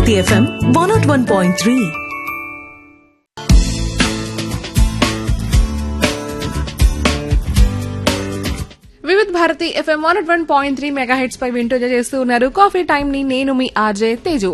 Bharati FM 101.3. Vividh Bharati FM 101.3 megahertz పై వింటూ చేస్తూ ఉన్నారు కాఫీ టైం ని. నేను మీ ఆర్జే తేజు.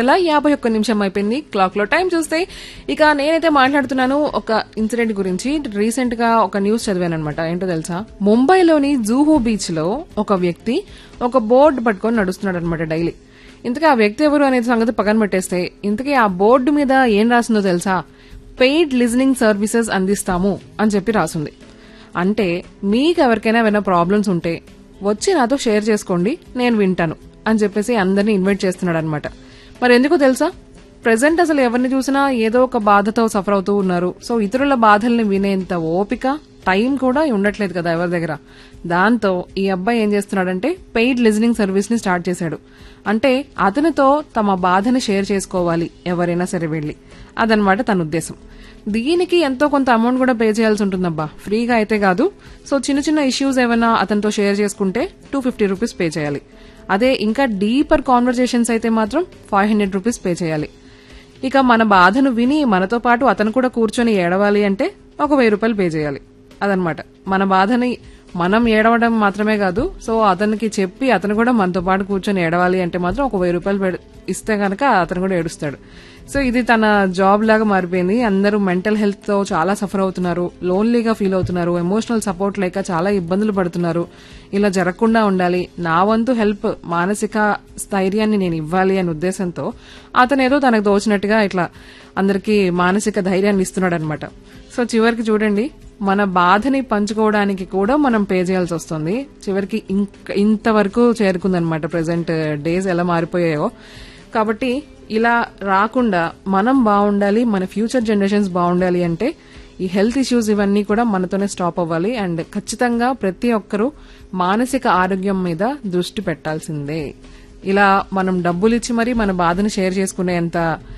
7:51 అయిపోయింది క్లాక్ లో. టైం చూస్తే ఇక నేనైతే మాట్లాడుతున్నాను ఒక ఇన్సిడెంట్ గురించి. రీసెంట్ గా ఒక న్యూస్ చదివాను అనమాట. ఏంటో తెలుసా, ముంబైలోని జూహూ బీచ్ లో ఒక వ్యక్తి ఒక బోర్డు పట్టుకొని నడుస్తున్నాడు అనమాట డైలీ. ఇంతకీ ఆ వ్యక్తి ఎవరు అనేది సంగతి పక్కన పెట్టేస్తే, ఇంతకీ ఆ బోర్డు మీద ఏం రాసిందో తెలుసా? పెయిడ్ లిజనింగ్ సర్వీసెస్ అందిస్తాము అని చెప్పి రాసింది. అంటే మీకు ఎవరికైనా ఏమైనా ప్రాబ్లమ్స్ ఉంటే వచ్చి నాతో షేర్ చేసుకోండి, నేను వింటాను అని చెప్పేసి అందరినీ ఇన్వైట్ చేస్తున్నాడు అనమాట. మరి ఎందుకో తెలుసా? ప్రెసెంట్ అసలు ఎవరిని చూసినా ఏదో ఒక బాధతో సఫర్ అవుతూ ఉన్నారు. సో ఇతరుల బాధల్ని వినేంత ఓపిక, టైం కూడా ఉండట్లేదు కదా ఎవరి దగ్గర. దాంతో ఈ అబ్బాయి ఏం చేస్తున్నాడంటే పెయిడ్ లిజనింగ్ సర్వీస్ ని స్టార్ట్ చేశాడు. అంటే అతనితో తమ బాధని షేర్ చేసుకోవాలి ఎవరైనా సరే వెళ్ళి. అదనమాట తన ఉద్దేశం. దీనికి ఎంతో కొంత అమౌంట్ కూడా పే చేయాల్సి ఉంటుందబ్బా, ఫ్రీగా అయితే కాదు. సో చిన్న చిన్న ఇష్యూస్ ఏమైనా అతనితో షేర్ చేసుకుంటే 250 రూపీస్ పే చేయాలి. అదే ఇంకా డీపర్ కాన్వర్జేషన్స్ అయితే మాత్రం 500 రూపీస్ పే చేయాలి. ఇక మన బాధను విని మనతో పాటు అతను కూడా కూర్చొని ఏడవాలి అంటే ఒక 1000 రూపాయలు పే చేయాలి. అదనమాట. మన బాధని మనం ఏడవడం మాత్రమే కాదు, సో అతనికి చెప్పి అతను కూడా మనతో పాటు కూర్చొని ఏడవాలి అంటే మాత్రం ఒక 1000 రూపాయలు ఇస్తే గనక అతను కూడా ఏడుస్తాడు. సో ఇది తన జాబ్ లాగా మారిపోయింది. అందరూ మెంటల్ హెల్త్ తో చాలా సఫర్ అవుతున్నారు, లోన్లీగా ఫీల్ అవుతున్నారు, ఎమోషనల్ సపోర్ట్ లేక చాలా ఇబ్బందులు పడుతున్నారు. ఇలా జరగకుండా ఉండాలి, నా వంతు హెల్ప్, మానసిక స్థైర్యాన్ని నేను ఇవ్వాలి అనే ఉద్దేశంతో అతను ఏదో తనకు తోచినట్టుగా ఇట్లా అందరికీ మానసిక ధైర్యాన్ని ఇస్తున్నాడు అనమాట. సో చివరికి చూడండి, మన బాధని పంచుకోవడానికి కూడా మనం పే చేయాల్సి వస్తుంది. చివరికి ఇంతవరకు చేరుకుందనమాట ప్రెసెంట్ డేస్ ఎలా మారిపోయాయో. కాబట్టి ఇలా రాకుండా మనం బాగుండాలి, మన ఫ్యూచర్ జనరేషన్స్ బాగుండాలి అంటే ఈ హెల్త్ ఇష్యూస్ ఇవన్నీ కూడా మనతోనే స్టాప్ అవ్వాలి. అండ్ ఖచ్చితంగా ప్రతి ఒక్కరూ మానసిక ఆరోగ్యం మీద దృష్టి పెట్టాల్సిందే. ఇలా మనం డబ్బులు ఇచ్చి మరీ మన బాధను షేర్ చేసుకునేంత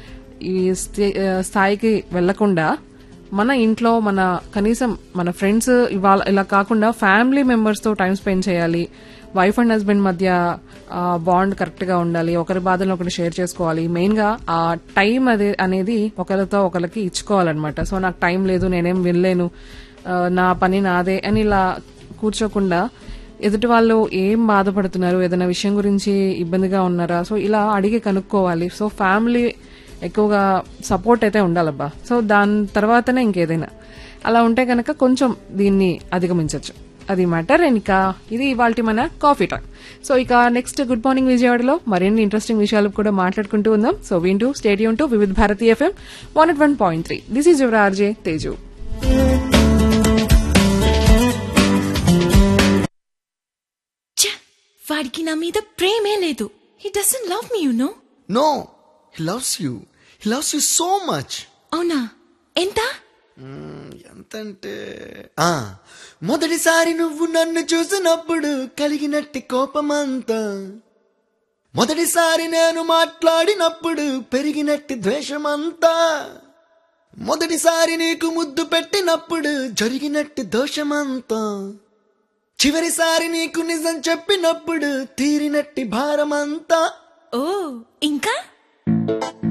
ఈ స్థాయికి వెళ్లకుండా మన ఇంట్లో మన కనీసం మన ఫ్రెండ్స్ ఇలా కాకుండా ఫ్యామిలీ మెంబర్స్ తో టైం స్పెండ్ చేయాలి. వైఫ్ అండ్ హస్బెండ్ మధ్య బాండ్ కరెక్ట్ గా ఉండాలి, ఒకరి బాధలను ఒకరు షేర్ చేసుకోవాలి. మెయిన్ గా ఆ టైం అనేది ఒకరితో ఒకరికి ఇచ్చుకోవాలన్నమాట. సో నాకు టైం లేదు, నేనేం వెళ్ళలేను, నా పని నాదే అని ఇలా కూర్చోకుండా ఎదుటి వాళ్ళు ఏం బాధపడుతున్నారు, ఏదైనా విషయం గురించి ఇబ్బందిగా ఉన్నారా, సో ఇలా అడిగి కనుక్కోవాలి. సో ఫ్యామిలీ ఎక్కువగా సపోర్ట్ అయితే ఉండాలబ్బా. సో దాని తర్వాతనే ఇంకేదైనా. అలా ఉంటే కనుక కొంచెం దీన్ని అధిగమించవచ్చు. అది మ్యాటర్. ఇంకా ఇది ఇవాల్టి మన కాఫీ టైం. సో ఇక నెక్స్ట్ గుడ్ మార్నింగ్ విజయవాడలో మరిన్ని ఇంట్రెస్టింగ్ విషయాలు కూడా మాట్లాడుకుంటూ ఉందాం. సో వింటూ stadium to Vividh Bharati FM 101.3. This is your RJ Teju. వాడికి నా మీద ప్రేమే లేదు. హి doesn't love me, you know. No, he loves you. He loves you so much. అవునా? ఎంత? ఎంతంటే మొదటిసారి నువ్వు నన్ను చూసినప్పుడు కలిగినట్టి కోపమంతా, మొదటిసారి నేను మాట్లాడినప్పుడు పెరిగినట్టి ద్వేషమంతా, మొదటిసారి నీకు ముద్దు పెట్టినప్పుడు జరిగినట్టి దోషమంతా, చివరిసారి నీకు నిజం చెప్పినప్పుడు తీరినట్టి భారమంతా. ఓ ఇంకా